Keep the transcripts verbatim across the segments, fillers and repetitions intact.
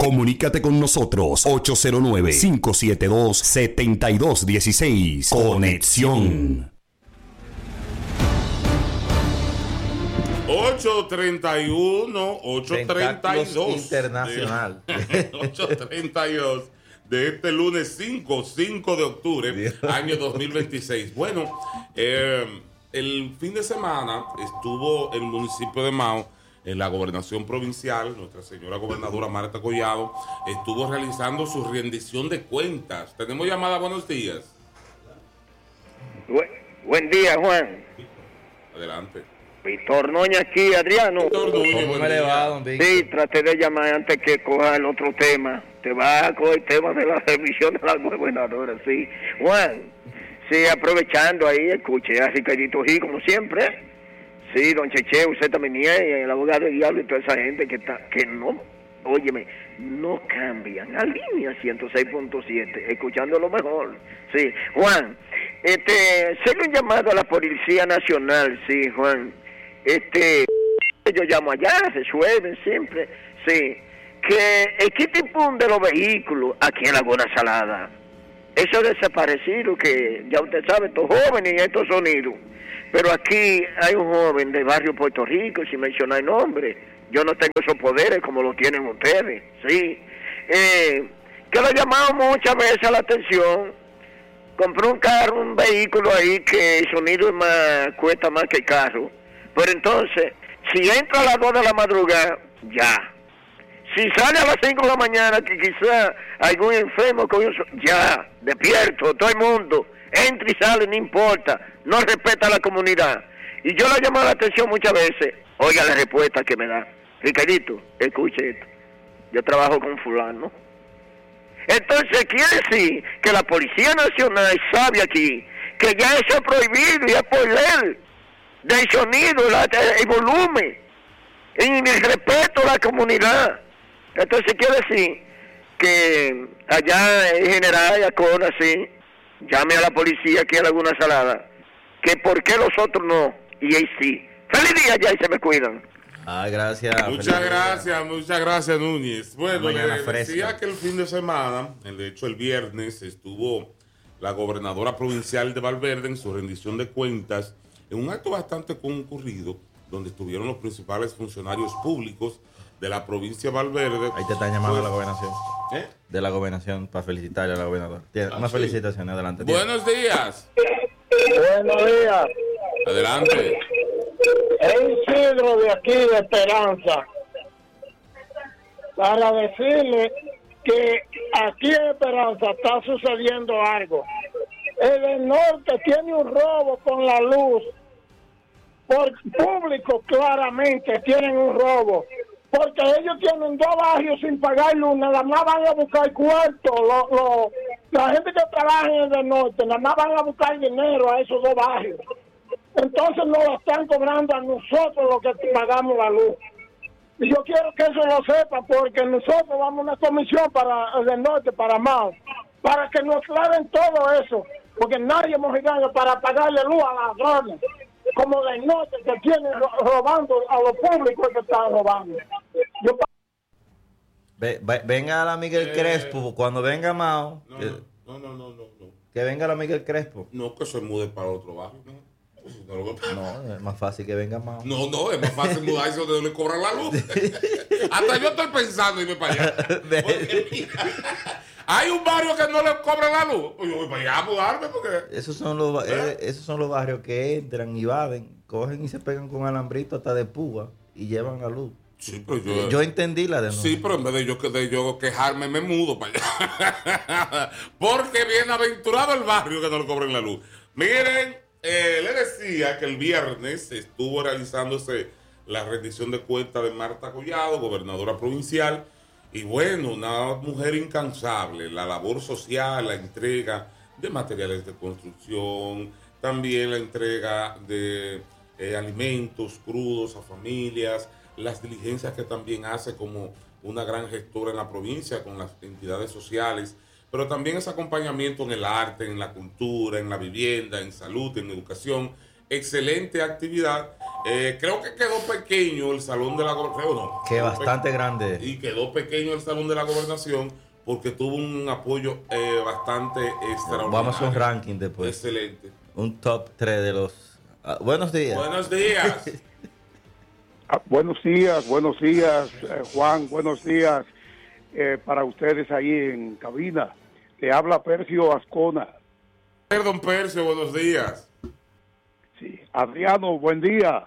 Comunícate con nosotros ocho cero nueve, cinco siete dos, siete dos uno seis. Conexión. ocho treinta y uno, ocho treinta y dos Internacional. ocho treinta y dos de este lunes cinco, cinco de octubre, Dios. Año dos mil veintiséis. Bueno, eh, el fin de semana estuvo el municipio de Mao, en la gobernación provincial, nuestra señora gobernadora Marta Collado estuvo realizando su rendición de cuentas. Tenemos llamada, buenos días. Buen, buen día, Juan. Adelante. Víctor Noña aquí, Adriano. Víctor Noña, ¿Cómo me le va, don Víctor? Sí, traté de llamar antes que coja el otro tema. Te vas a coger el tema de la revisión de la gobernadora, sí. Juan, sí, aprovechando ahí, escuche a Ricardito G, como siempre. Sí, don Cheche, usted también, y el abogado de diablo y toda esa gente que está, que no, óyeme, no cambian a línea ciento seis punto siete, escuchando lo mejor. Sí, Juan, este, hacerle un llamado a la Policía Nacional, sí, Juan. Este, yo llamo allá, resuelven siempre, sí, que el kitipum de los vehículos aquí en Laguna Salada, eso desaparecido, que ya usted sabe, estos jóvenes y estos sonidos, pero aquí hay un joven del barrio Puerto Rico, sin mencionar nombre, yo no tengo esos poderes como lo tienen ustedes, sí, eh, que lo he llamado muchas veces a la atención, compró un carro, un vehículo ahí que el sonido es más, cuesta más que el carro. Pero entonces, si entra a las dos de la madrugada, ya. Si sale a las cinco de la mañana, que quizá algún enfermo con eso, ya, despierto, todo el mundo, entra y sale, no importa, no respeta a la comunidad. Y yo le llamo la atención muchas veces, oiga la respuesta que me da. Ricardito, escuche esto, yo trabajo con fulano. Entonces quiere decir que la Policía Nacional sabe aquí que ya eso es prohibido y es por ley. Del sonido, la, el volumen, y el respeto a la comunidad. Entonces quiere decir que allá en general, Yacona, sí, llame a la policía aquí en Laguna Salada, que por qué los otros no, y ahí sí. ¡Feliz día ya y se me cuidan! Ah, gracias. Muchas gracias, muchas gracias, Núñez. Bueno, le decía fresca. que el fin de semana, de hecho el viernes, estuvo la gobernadora provincial de Valverde en su rendición de cuentas, en un acto bastante concurrido, donde estuvieron los principales funcionarios públicos de la provincia de Valverde. Ahí te están llamando pues, a la gobernación. ¿Eh? De la gobernación, para felicitarle a la gobernadora. Tiene Ah, una sí. felicitación, adelante. Buenos días. Buenos días. Adelante. Es Isidro de aquí de Esperanza. Para decirle que aquí en Esperanza está sucediendo algo. El del norte tiene un robo con la luz. Por público claramente tienen un robo. Porque ellos tienen dos barrios sin pagar luz, nada más van a buscar cuarto. Lo, lo, la gente que trabaja en el del norte, nada más van a buscar dinero a esos dos barrios. Entonces nos lo están cobrando a nosotros los que pagamos la luz. Y yo quiero que eso lo sepa, porque nosotros vamos a una comisión para el del norte, para Mao, para que nos aclaren todo eso, porque nadie mojigano para pagarle luz a ladrones, como del norte que tienen robando a los públicos que están robando. Yo... Ve, ve, venga a la Miguel Eh, Crespo, cuando venga Mao, No, que, no, no, no, no, no. que venga la Miguel Crespo. No, que se mude para otro barrio, ¿no? No, es más fácil que venga Mao. No, no, es más fácil mudarse donde no le cobran la luz. Hasta yo estoy pensando irme para allá. Porque, mira, hay un barrio que no le cobran la luz. Pues yo voy para allá a mudarme porque... Esos son los, ¿Eh? eh, esos son los barrios que entran y vaden, cogen y se pegan con alambrito hasta de púa y llevan la luz. Sí, pero yo... Yo entendí la denuncia. Sí, pero en vez de yo, de yo quejarme, me mudo para allá. Porque bienaventurado el barrio que no le cobren la luz. Miren, eh, le decía que el viernes estuvo realizándose la rendición de cuentas de Marta Collado, gobernadora provincial. Y bueno, una mujer incansable. La labor social, la entrega de materiales de construcción, también la entrega de eh, alimentos crudos a familias, las diligencias que también hace como una gran gestora en la provincia con las entidades sociales, pero también ese acompañamiento en el arte, en la cultura, en la vivienda, en salud, en educación. Excelente actividad Eh, creo que quedó pequeño el salón de la gobernación. No, Que bastante pe- grande. Y quedó pequeño el salón de la gobernación porque tuvo un apoyo eh, bastante extraordinario. Vamos a hacer un ranking después. Excelente. Un top tres de los... Ah, buenos días. Buenos días. Ah, buenos días, buenos días, eh, Juan, buenos días eh, para ustedes ahí en cabina. Le habla Percio Ascona. Don Percio, buenos días. Sí, Adriano, buen día.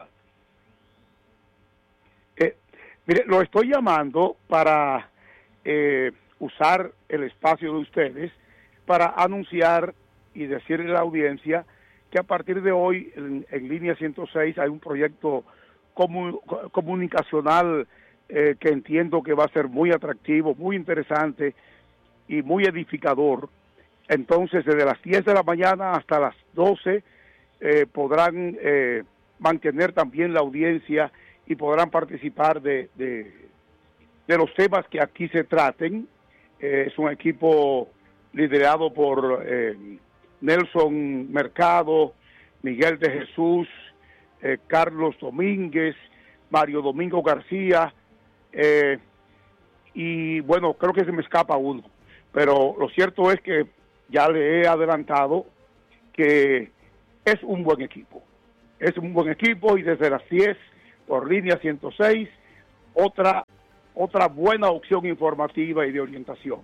Eh, mire, lo estoy llamando para eh, usar el espacio de ustedes para anunciar y decirle a la audiencia que a partir de hoy en, en Línea ciento seis hay un proyecto comu comunicacional eh, que entiendo que va a ser muy atractivo, muy interesante y muy edificador. Entonces, desde las diez de la mañana hasta las doce eh, podrán eh, mantener también la audiencia y podrán participar de, de, de los temas que aquí se traten. Eh, es un equipo liderado por eh, Nelson Mercado, Miguel de Jesús, eh, Carlos Domínguez, Mario Domingo García, eh, y bueno, creo que se me escapa uno, pero lo cierto es que ya le he adelantado que es un buen equipo, es un buen equipo y desde las diez por Línea ciento seis, otra, otra buena opción informativa y de orientación.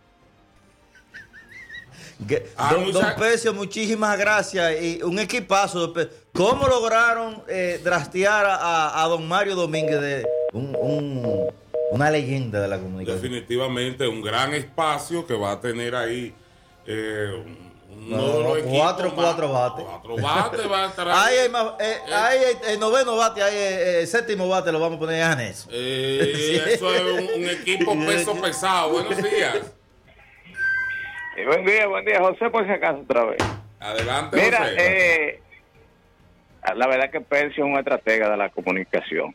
Que- Ah, don, mucha- don Percio, muchísimas gracias. Y un equipazo. don Pe- ¿Cómo lograron eh, trastear a, a don Mario Domínguez, de un, un- una leyenda de la comunicación? Definitivamente un gran espacio que va a tener ahí eh, un- uno No, de los equipos cuatro, más- cuatro bates. Cuatro bates va a estar ahí. Ahí hay más, eh, ahí hay- el noveno bate, ahí eh, el séptimo bate lo vamos a poner a Janes. Eh, Sí. Eso es un, un equipo peso pesado. Buenos días. Eh, buen día, buen día, José, por si acaso otra vez. Adelante, Mira, José. eh, la verdad que Percio es un estratega de la comunicación.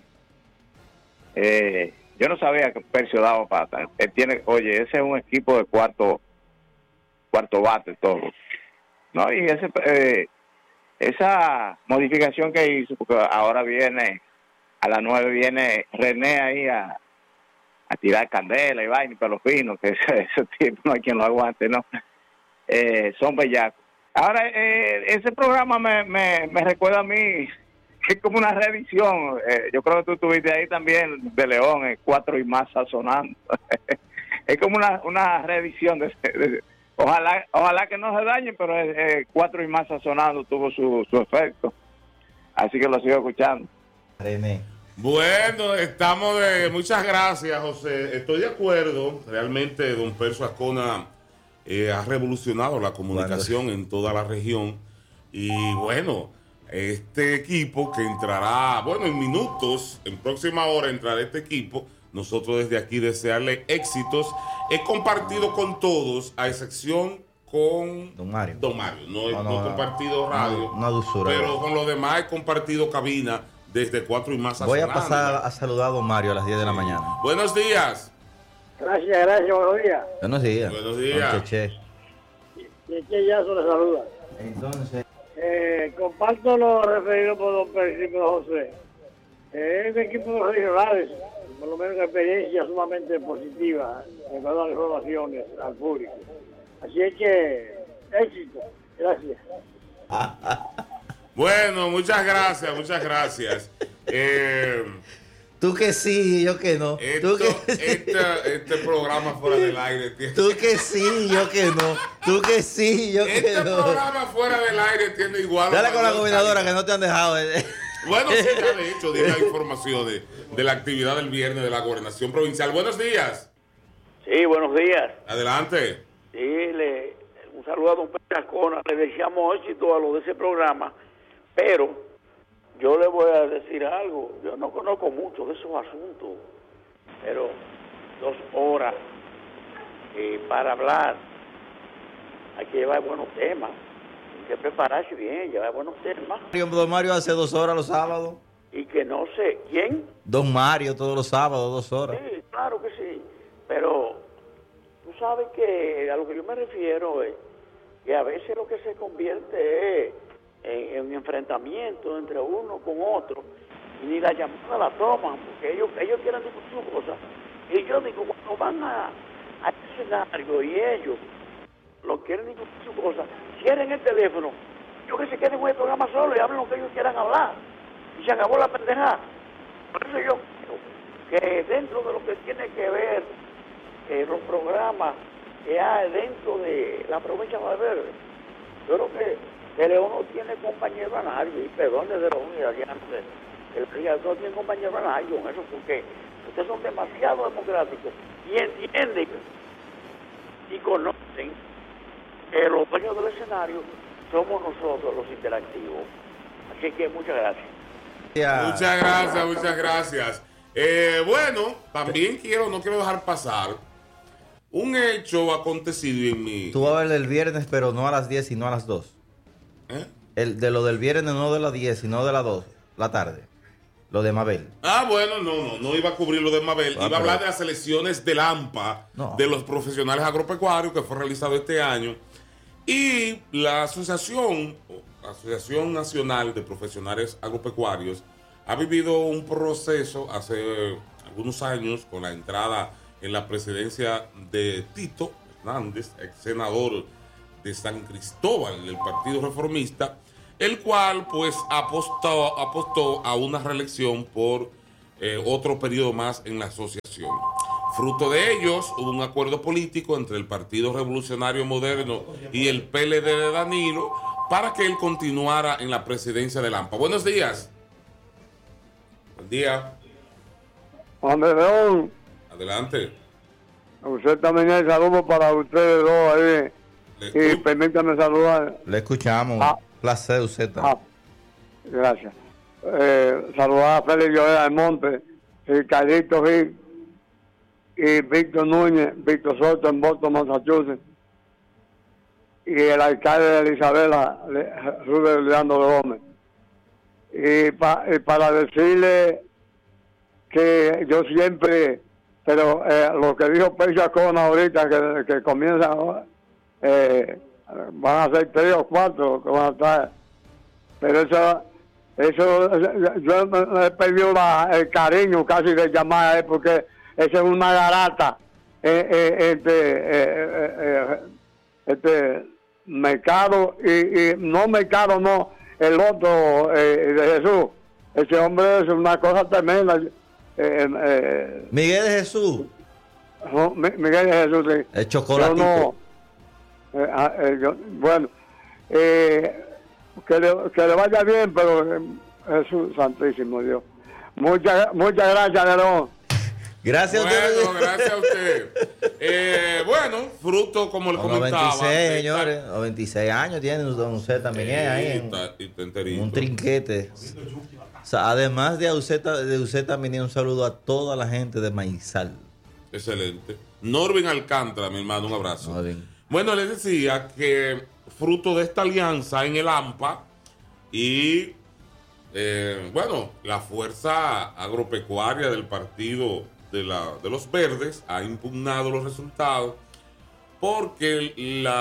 Eh, yo no sabía que Percio daba pata. Él tiene, oye, ese es un equipo de cuarto, cuarto bate todo. No, y ese, eh, esa modificación que hizo, porque ahora viene a las nueve viene René ahí a a tirar candela y vaina y pelo fino, que ese, ese tipo no hay quien lo aguante, ¿no? Eh, son bellacos. Ahora, eh, ese programa me, me, me recuerda a mí, que es como una reedición. Eh, yo creo que tú estuviste ahí también, de León, en Cuatro y Más Sazonando. Es como una, una reedición. De, de, ojalá ojalá que no se dañen, pero eh, Cuatro y Más Sazonando tuvo su, su efecto. Así que lo sigo escuchando. René. Bueno, estamos de... Muchas gracias, José. Estoy de acuerdo. Realmente, don Percio Ascona eh, ha revolucionado la comunicación en toda la región. Y bueno, este equipo que entrará, bueno, en minutos, en próxima hora entrará este equipo. Nosotros desde aquí desearle éxitos. He compartido con todos, a excepción con Don Mario. Don Mario. No, he- No, no no, he compartido radio. no, una dulzura. Pero con los demás he compartido cabina desde Cuatro y Más Voy a Sazonando. pasar a saludar a don Mario a las diez de la mañana. Buenos días. Gracias, gracias, buenos días. Buenos días. Buenos días. Don Cheche. Y aquí ya se les saluda. Entonces, Eh, comparto lo referido por don Percio y por José. Eh, es un equipo regionales, por lo menos una experiencia sumamente positiva en cuanto a las informaciones al público. Así es que, éxito. Gracias. Bueno, muchas gracias, muchas gracias. Eh, tú que sí, yo que no. esto, Tú que, este, este programa fuera del aire tiene, tú que sí, yo que no. Tú que sí, yo que este no. programa fuera del aire tiene igual. Dale o con la mayor gobernadora calidad. que no te han dejado. eh. Bueno, sí, ya de hecho, di la información de, de la actividad del viernes de la gobernación provincial. Buenos días. Sí, buenos días. Adelante. Sí, le, un saludo a don Pedro Ascona. Le deseamos éxito a lo de ese programa, pero yo le voy a decir algo. Yo no conozco mucho de esos asuntos, pero dos horas eh, para hablar hay que llevar buenos temas, hay que prepararse bien, llevar buenos temas Don Mario hace dos horas los sábados. y que no sé quién. Don Mario todos los sábados, dos horas. Sí, claro que sí, pero tú sabes que a lo que yo me refiero es que a veces lo que se convierte es en, en un enfrentamiento entre uno con otro y ni la llamada la toman, porque ellos, ellos quieren discutir sus cosas. Y yo digo, cuando van a, a ese escenario y ellos lo quieren discutir sus cosas, cierren el teléfono, yo que se queden en el programa solo y hablen lo que ellos quieran hablar. Y se acabó la pendejada. Por eso yo creo que dentro de lo que tiene que ver eh, los programas que hay dentro de la provincia de Valverde, yo creo que, que León no tiene compañero a nadie, y perdón desde los unidos, el Río no tiene compañero a nadie con eso, porque ustedes son demasiado democráticos y entienden y conocen que los dueños del escenario somos nosotros los interactivos. Así que muchas gracias. Yeah. Muchas gracias, muchas gracias. Eh, bueno, también quiero, no quiero dejar pasar un hecho acontecido en mi... Tú vas a ver el viernes, pero no a las diez, sino a las dos. ¿Eh? El, de lo del viernes, no de las diez, sino de las dos, la tarde. Lo de Mabel. Ah, bueno, no, no, no iba a cubrir lo de Mabel. Ah, iba a hablar pero... de las elecciones del AMPA, no. de los profesionales agropecuarios que fue realizado este año. Y la asociación, Asociación Nacional de Profesionales Agropecuarios, ha vivido un proceso hace algunos años con la entrada en la presidencia de Tito Hernández, ex senador de San Cristóbal del Partido Reformista, el cual pues apostó, apostó a una reelección por eh, otro periodo más en la asociación. Fruto de ellos hubo un acuerdo político entre el Partido Revolucionario Moderno y el P L D de Danilo para que él continuara en la presidencia del AMPA. Buenos días. Buen día. Juan León, Adelante. usted también hay saludos para ustedes dos ahí. Y permítame saludar. Le escuchamos. Ah. Placer, usted. Ah, gracias. Eh, saludar a Félix Lloreda del Monte, y Carlito Gil, y Víctor Núñez, Víctor Soto en Boston, Massachusetts, y el alcalde de Isabela, Rubén Leandro Gómez. Y, pa, y para decirle que yo siempre, pero eh, lo que dijo Percio Acona ahorita, que, que comienza, eh, van a ser tres o cuatro que van a estar, pero eso, eso yo me he perdido la, el cariño casi de llamar a él, porque esa es una garata eh, eh, entre eh, eh, este Mercado y, y no Mercado, no, el otro eh, de Jesús. Ese hombre es una cosa tremenda. Eh, eh, Miguel de Jesús. No, Miguel de Jesús, sí. El chocolatito. Yo no, eh, eh, yo, bueno, eh, que, le, que le vaya bien, pero eh, Jesús Santísimo Dios. Muchas, muchas gracias, León. Gracias bueno, a usted. Bueno, gracias a usted. Eh, bueno, fruto, como le Los comentaba. veintiséis, señores. Los veintiséis años tiene don usted también. Sí, ahí en, está, está enterito. un trinquete. O sea, además de usted, de usted también un saludo a toda la gente de Maizal. Excelente. Norvin Alcántara, mi hermano, un abrazo. Norvin. Bueno, les decía que fruto de esta alianza en el AMPA y, eh, bueno, la fuerza agropecuaria del partido de, la, de los Verdes ha impugnado los resultados porque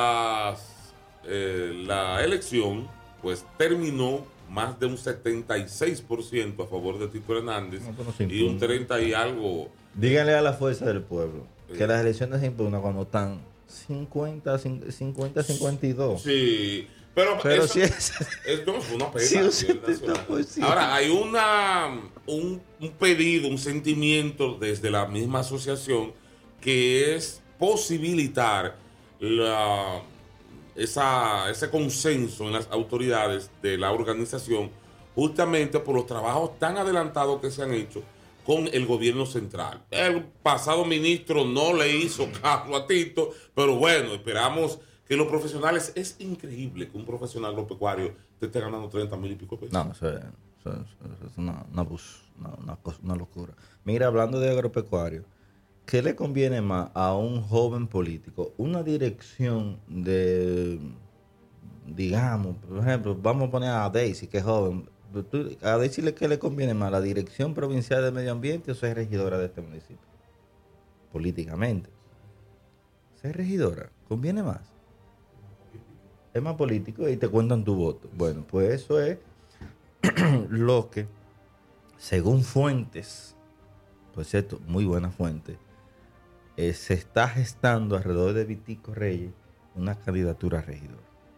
las, eh, la elección pues terminó más de un setenta y seis por ciento a favor de Tito Hernández no, y un treinta y algo. Díganle a la fuerza del pueblo que eh, las elecciones se impugnan cuando están cincuenta, cincuenta, cincuenta y dos. Sí, pero, pero eso, si es, es no, una pena. Sí, ahora, hay una un, un pedido, un sentimiento desde la misma asociación que es posibilitar la, esa, ese consenso en las autoridades de la organización justamente por los trabajos tan adelantados que se han hecho con el gobierno central. El pasado ministro no le hizo caso a Tito, pero bueno, esperamos que los profesionales, es increíble que un profesional agropecuario te esté ganando treinta mil y pico pesos. No, eso es, eso es, eso es una, una, una, una, cosa, una locura. Mira, hablando de agropecuario, ¿qué le conviene más a un joven político? Una dirección de, digamos, por ejemplo, vamos a poner a Daisy, que es joven. A decirle que le conviene más la Dirección Provincial de Medio Ambiente o ser regidora de este municipio. Políticamente. Ser regidora, ¿conviene más? Es más político y te cuentan tu voto. Bueno, pues eso es lo que según fuentes, por cierto, muy buena fuente, eh, se está gestando alrededor de Vitico Reyes una candidatura a regidor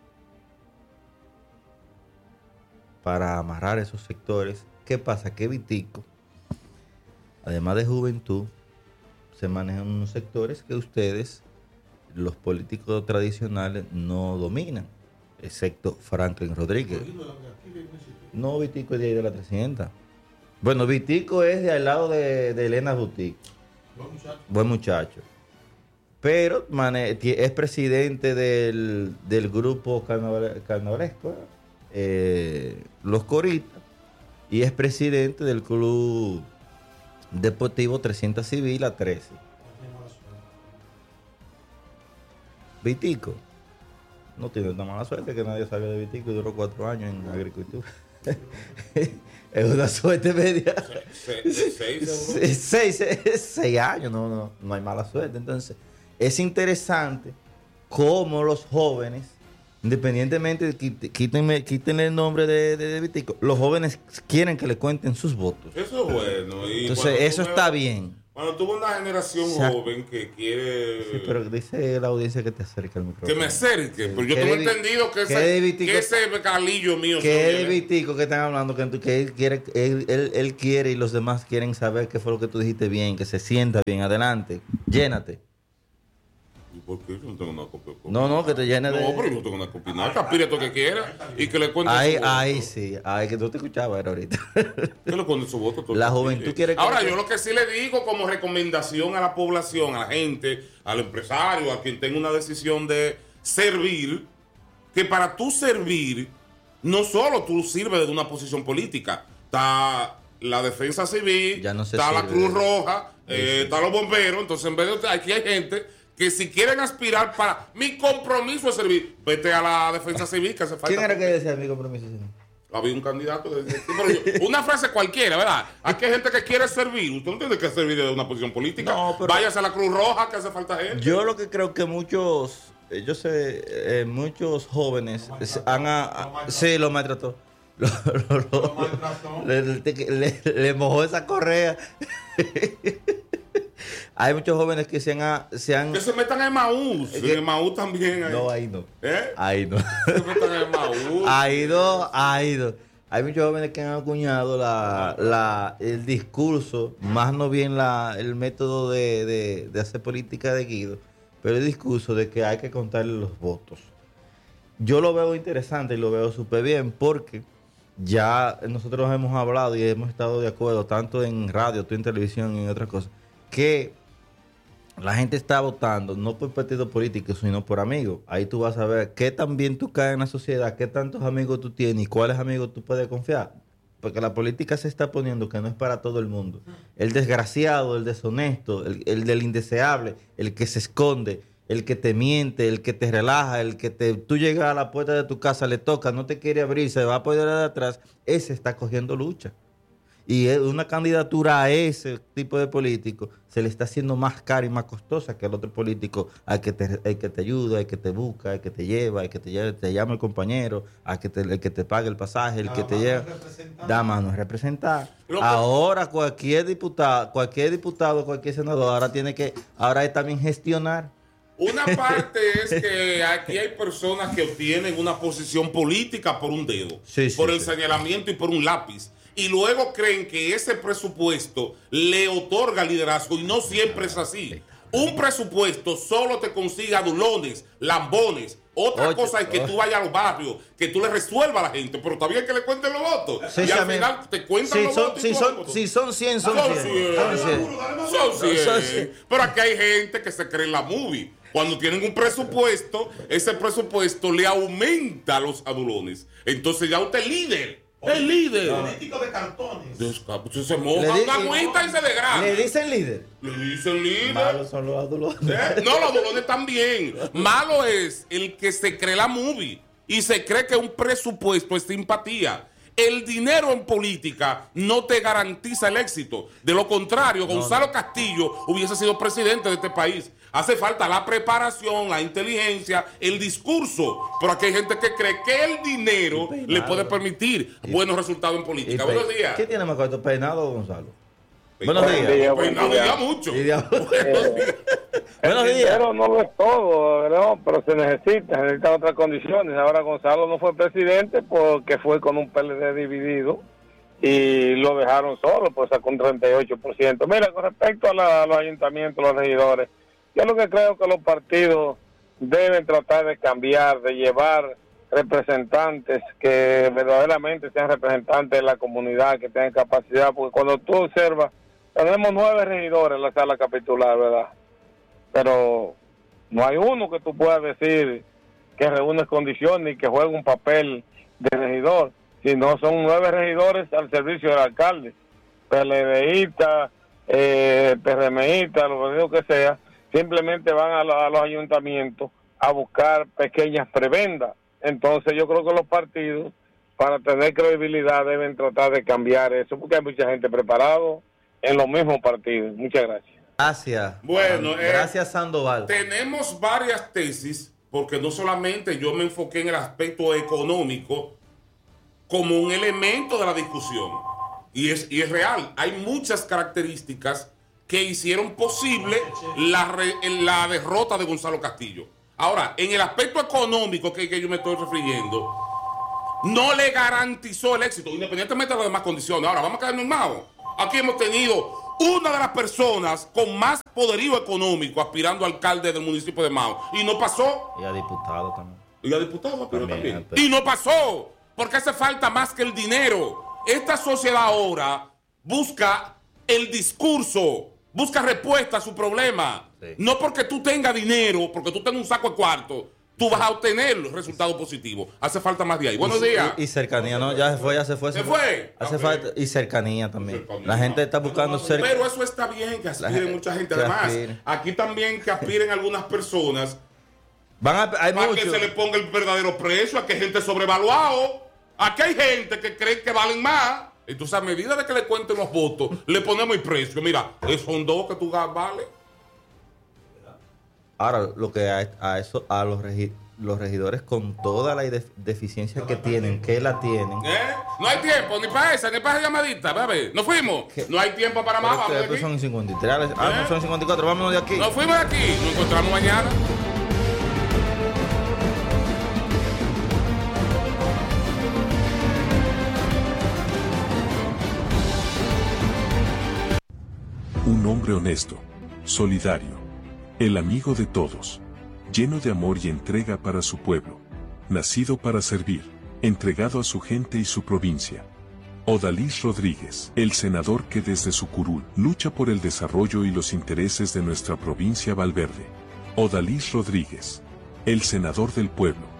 para amarrar esos sectores. ¿Qué pasa? Que Vitico, además de juventud, se manejan unos sectores que ustedes, los políticos tradicionales, no dominan, excepto Franklin Rodríguez. No, Vitico es de ahí de la trescientos. Bueno, Vitico es de al lado de, de Elena Boutique. Buen muchacho. Buen muchacho. Pero mane, es presidente del, del grupo carnaval, carnavalesco, eh, Los Coritas, y es presidente del club deportivo trescientos Civil a trece. Vitico no tiene tan mala suerte que nadie sabe de Vitico y duró cuatro años en agricultura. Es una suerte media. Seis, seis, seis, seis, seis años, no, no, no hay mala suerte. Entonces, es interesante cómo los jóvenes, independientemente de que quítenme, quítenle el nombre de, de, de Vitico, los jóvenes quieren que le cuenten sus votos. Eso es bueno. Y entonces, eso está bien. Cuando tuvo una generación o sea, joven que quiere... Sí, pero dice la audiencia que te acerque al micrófono. Que me acerque, sí. Pero yo tengo entendido que ese, Vitico, que ese calillo mío... Que es de Vitico que están hablando, que, que él, quiere, él, él, él quiere y los demás quieren saber qué fue lo que tú dijiste bien, que se sienta bien. Adelante, llénate. ¿Y por qué yo no tengo una copia? No, no, que te llene no, de... No, pero yo no tengo una copia. No, que aspire todo que quiera y que le cuente ahí, su voto. Ahí sí, ahí que tú te escuchabas era ahorita. Que le cuente su voto. Todo la juventud quiere. quiere que... Ahora, yo lo que sí le digo como recomendación a la población, a la gente, al empresario, a quien tenga una decisión de servir, que para tú servir, no solo tú sirves desde una posición política. Está la defensa civil, ya no se está la Cruz de... Roja, sí, eh, sí. Está los bomberos. Entonces, en vez de aquí hay gente... que si quieren aspirar para mi compromiso es servir, vete a la defensa civil que hace falta. ¿Quién era que decía mi compromiso civil? Había un candidato que decía, pero yo, una frase cualquiera, ¿verdad? Aquí hay gente que quiere servir. Usted no tiene que servir de una posición política. No, pero váyase a la Cruz Roja que hace falta gente. Yo lo que creo que muchos, yo sé, eh, muchos jóvenes lo han a, lo sí, lo maltrató. Lo, lo, lo, lo maltrató. Le, le, le, le mojó esa correa. Hay muchos jóvenes que se han... Se han... Que se metan en Emaús. Que... En Emaús también. Hay... No, ahí no. ¿Eh? Ahí no. Se metan en Emaús. Ahí no, ahí no. Hay muchos jóvenes que han acuñado la, la, el discurso, más no bien la, el método de, de, de hacer política de Guido, pero el discurso de que hay que contarle los votos. Yo lo veo interesante y lo veo súper bien porque ya nosotros hemos hablado y hemos estado de acuerdo, tanto en radio, tú en televisión y en otras cosas, que la gente está votando no por partidos políticos, sino por amigos. Ahí tú vas a ver qué tan bien tú caes en la sociedad, qué tantos amigos tú tienes y cuáles amigos tú puedes confiar. Porque la política se está poniendo que no es para todo el mundo. El desgraciado, el deshonesto, el, el del indeseable, el que se esconde, el que te miente, el que te relaja, el que te, tú llegas a la puerta de tu casa, le toca, no te quiere abrir, se va a poner de atrás, ese está cogiendo lucha. Y una candidatura a ese tipo de político se le está haciendo más cara y más costosa que al otro político, al que te, al que te ayuda, al que te busca, al que te lleva, al que te, lleva, te llama el compañero, al que te, el que te paga el pasaje, el que te lleva. Da mano es representar. Ahora cualquier diputado, cualquier diputado, cualquier senador, ahora tiene que, ahora es también gestionar. Una parte es que aquí hay personas que obtienen una posición política por un dedo, sí, sí, por el sí. señalamiento y por un lápiz. Y luego creen que ese presupuesto le otorga liderazgo y no siempre es así. Un presupuesto solo te consigue adulones, lambones. Otra Oye, cosa es que oh. tú vayas a los barrios, que tú le resuelvas a la gente, pero está bien que le cuenten los votos. Sí, y sí, al mí. final te cuentan sí, los son, votos. Sí, y son, votos. sí, son cien, son Son cien. cien. Son Son cien. Son cien. Pero aquí hay gente que se cree en la movie. Cuando tienen un presupuesto, ese presupuesto le aumenta los adulones. Entonces ya usted es líder. El líder. Político de cartones. Usted se moja una agüita y se degrada. ¿Le dicen líder? Le dicen líder. Malos son los adulones. ¿Eh? No, los adulones también. Malo es el que se cree la movie y se cree que un presupuesto es simpatía. El dinero en política no te garantiza el éxito. De lo contrario, Gonzalo no, no. Castillo hubiese sido presidente de este país. Hace falta la preparación, la inteligencia, el discurso. Pero aquí hay gente que cree que el dinero le puede permitir y, buenos resultados en política. Buenos días. ¿Qué tiene más corto, peinado o Gonzalo? Buenos días. Día, peinado día. Ya mucho. Día. Eh, Buenos días. Pero no lo es todo, ¿no? Pero se necesita, se necesitan otras condiciones. Ahora Gonzalo no fue presidente porque fue con un P L D dividido y lo dejaron solo, pues sacó un treinta y ocho por ciento. Mira, con respecto a, la, a los ayuntamientos, los regidores, yo lo que creo que los partidos deben tratar de cambiar, de llevar representantes que verdaderamente sean representantes de la comunidad, que tengan capacidad, porque cuando tú observas, tenemos nueve regidores en la sala capitular, ¿verdad? Pero no hay uno que tú puedas decir que reúne condiciones y que juegue un papel de regidor, sino son nueve regidores al servicio del alcalde, PLDistas, eh, PRMistas, lo que digo que sea, simplemente van a, lo, a los ayuntamientos a buscar pequeñas prebendas. Entonces yo creo que los partidos, para tener credibilidad, deben tratar de cambiar eso, porque hay mucha gente preparada en los mismos partidos. Muchas gracias. Gracias. Bueno, eh, gracias Sandoval. Tenemos varias tesis, porque no solamente yo me enfoqué en el aspecto económico como un elemento de la discusión, y es, y es real. Hay muchas características que hicieron posible la, re, la derrota de Gonzalo Castillo. Ahora, en el aspecto económico que, que yo me estoy refiriendo, no le garantizó el éxito, independientemente de las demás condiciones. Ahora, vamos a quedar normados. Aquí hemos tenido una de las personas con más poderío económico aspirando a alcalde del municipio de Mao. Y no pasó. Y a diputado también. Y a diputado pero también. también. Pero... Y no pasó. Porque hace falta más que el dinero. Esta sociedad ahora busca el discurso, busca respuesta a su problema. Sí. No porque tú tengas dinero, porque tú tengas un saco de cuarto, tú vas a obtener resultados positivos. Hace falta más de ahí. Buenos días. Y, y cercanía, ¿no? Ya se fue, ya se fue. ¿Se, se fue? fue. Hace okay. falta. Y cercanía también. Cercanía. La gente está buscando cercanía. Pero eso está bien, que aspiren mucha gente. Además, aspire. Aquí también que aspiren algunas personas Van a, hay para mucho. que se le ponga el verdadero precio. Aquí hay gente sobrevaluado. Aquí hay gente que cree que valen más. Entonces, a medida de que le cuenten los votos, le ponemos el precio. Mira, son dos que tú vales. Ahora, lo que a, a eso, a los, regi, los regidores con toda la def, deficiencia no que tienen, que la tienen. ¿Eh? No hay tiempo, ni para esa, ni para esa llamadita. A ver, nos fuimos. ¿Qué? No hay tiempo para más. Vamos de aquí. Son cincuenta y tres. Ah, ¿Eh? No son cincuenta y cuatro. Vámonos de aquí. Nos fuimos de aquí. Nos encontramos mañana. Un hombre honesto, solidario, el amigo de todos, lleno de amor y entrega para su pueblo, nacido para servir, entregado a su gente y su provincia. Odalis Rodríguez, el senador que desde su curul lucha por el desarrollo y los intereses de nuestra provincia Valverde. Odalis Rodríguez, el senador del pueblo.